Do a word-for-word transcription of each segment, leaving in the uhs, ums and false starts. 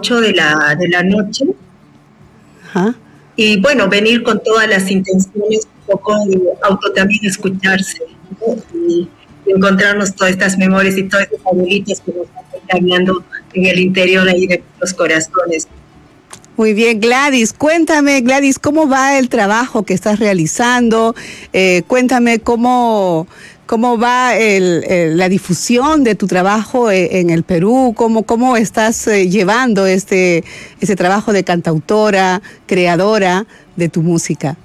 ocho de la, de la noche. Ajá. Y bueno, venir con todas las intenciones, un poco de auto también escucharse, ¿no? y, y encontrarnos todas estas memorias y todas estas abuelitas que nos están cambiando en el interior ahí de los corazones. Muy bien, Gladys, cuéntame, Gladys, ¿cómo va el trabajo que estás realizando? Eh, cuéntame cómo, cómo va el, el, la difusión de tu trabajo en el Perú, cómo, cómo estás eh, llevando este, este trabajo de cantautora, creadora de tu música.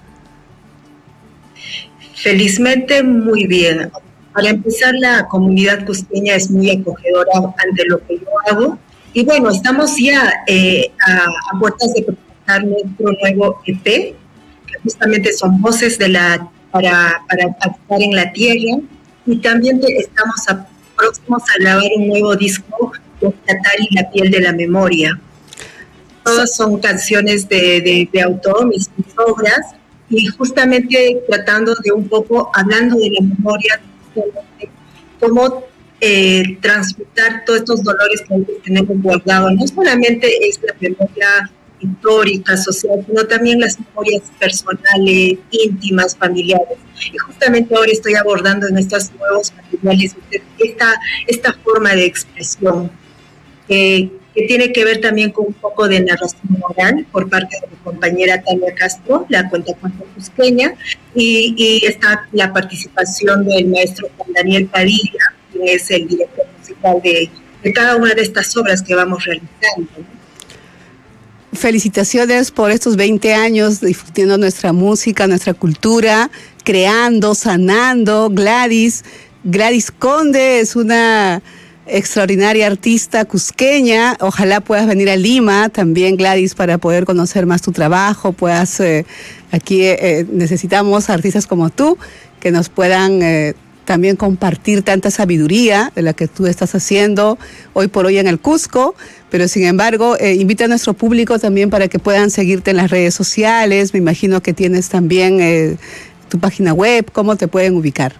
Felizmente muy bien. Para empezar, la comunidad cusqueña es muy acogedora ante lo que yo hago. Y bueno, estamos ya eh, a, a puertas de presentar nuestro nuevo E P, que justamente son voces de la, para, para actuar en la tierra. Y también estamos a, próximos a grabar un nuevo disco, Catari, la piel de la memoria. Todas son canciones de, de, de autor, mis, mis obras, y justamente tratando de un poco, hablando de la memoria, cómo eh, transmutar todos estos dolores que tenemos guardados. No solamente es la memoria histórica, social, sino también las memorias personales, íntimas, familiares. Y justamente ahora estoy abordando en estos nuevos materiales esta, esta forma de expresión, eh, que tiene que ver también con un poco de narración oral por parte de mi compañera Tania Castro, la cuentacuentos cusqueña, y, y está la participación del maestro Juan Daniel Padilla, quien es el director musical de, de cada una de estas obras que vamos realizando, ¿no? Felicitaciones por estos veinte años difundiendo nuestra música, nuestra cultura, creando, sanando. Gladys, Gladys Conde es una extraordinaria artista cusqueña. Ojalá puedas venir a Lima también, Gladys, para poder conocer más tu trabajo. Puedas, eh, aquí eh, necesitamos artistas como tú que nos puedan eh, también compartir tanta sabiduría de la que tú estás haciendo hoy por hoy en el Cusco, pero sin embargo, eh, invita a nuestro público también para que puedan seguirte en las redes sociales. Me imagino que tienes también eh, tu página web. ¿Cómo te pueden ubicar?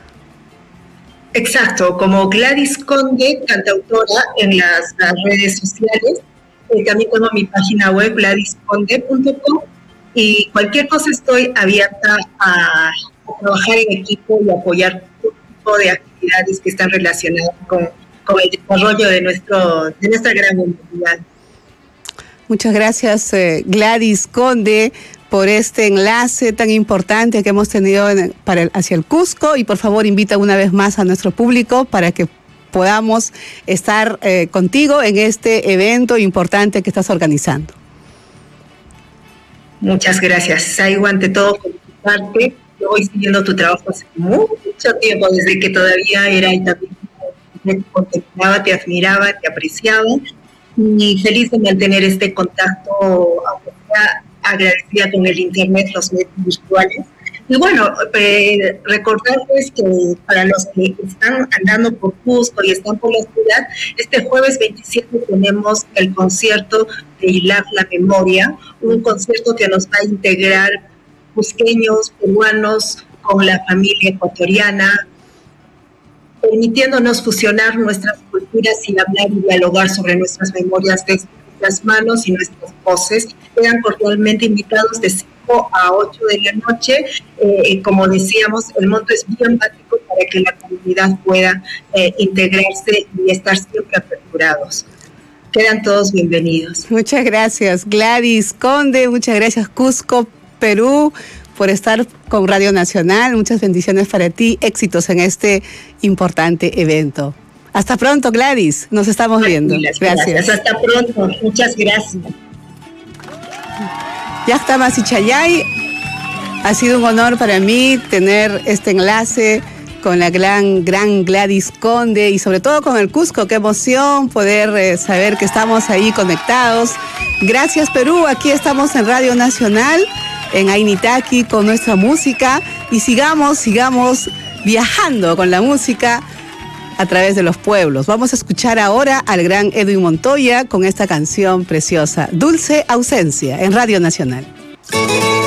Exacto, como Gladys Conde, cantautora en las, las redes sociales. Eh, también tengo mi página web, gladys conde punto com, y cualquier cosa estoy abierta a, a trabajar en equipo y apoyar todo tipo de actividades que están relacionadas con, con el desarrollo de, nuestro, de nuestra gran comunidad. Muchas gracias, eh, Gladys Conde, por este enlace tan importante que hemos tenido en, para el, hacia el Cusco, y por favor invita una vez más a nuestro público para que podamos estar eh, contigo en este evento importante que estás organizando. Muchas gracias, Saigo, ante todo por tu parte. Yo voy siguiendo tu trabajo hace mucho tiempo, desde que todavía era y también te contemplaba, te admiraba, te apreciaba, y feliz de mantener este contacto, aunque sea agradecida con el internet, los medios virtuales. Y bueno, eh, recordarles que para los que están andando por Cusco y están por la ciudad, este jueves veintisiete tenemos el concierto de Hilar la Memoria, un concierto que nos va a integrar cusqueños, peruanos, con la familia ecuatoriana, permitiéndonos fusionar nuestras culturas y hablar y dialogar sobre nuestras memorias desde nuestras manos y nuestras voces. Quedan cordialmente invitados de cinco a ocho de la noche. Eh, como decíamos, el monto es bien básico para que la comunidad pueda eh, integrarse y estar siempre aperturados. Quedan todos bienvenidos. Muchas gracias, Gladys Conde. Muchas gracias, Cusco, Perú, por estar con Radio Nacional. Muchas bendiciones para ti, éxitos en este importante evento. Hasta pronto, Gladys. Nos estamos viendo. Gracias. gracias. Hasta pronto. Muchas gracias. Yahta Masichayay, ha sido un honor para mí tener este enlace con la gran, gran Gladys Conde y sobre todo con el Cusco. Qué emoción poder eh, saber que estamos ahí conectados. Gracias, Perú. Aquí estamos en Radio Nacional, en Ainitaki, con nuestra música, y sigamos, sigamos viajando con la música a través de los pueblos. Vamos a escuchar ahora al gran Edwin Montoya con esta canción preciosa, Dulce Ausencia, en Radio Nacional.